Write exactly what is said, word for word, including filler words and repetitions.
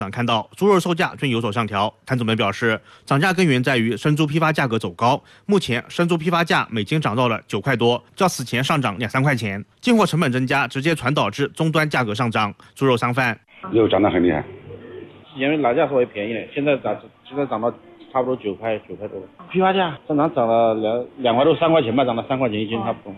看到猪肉售价均有所上调，摊主们表示，涨价根源在于生猪批发价格走高。目前生猪批发价每斤涨到了九块多，较此前上涨两三块钱。进货成本增加，直接传导至终端价格上涨。猪肉商贩肉涨得很厉害， 因为来价稍微便宜了，现在涨现在涨到差不多九块九块多。批发价正常涨了两两块多三块钱吧，涨了三块钱一斤差不多。